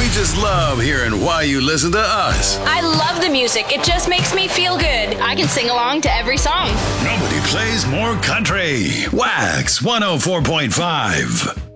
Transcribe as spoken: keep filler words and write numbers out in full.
just love hearing why you listen to us. I love the music. It just makes me feel good. I can sing along to every song. Nobody plays more country. Wax one oh four point five.